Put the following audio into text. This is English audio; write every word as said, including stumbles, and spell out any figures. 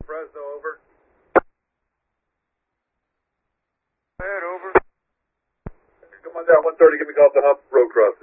Fresno, over. Go ahead, over. Come on down, one thirty, give me a call at the hump, road cross.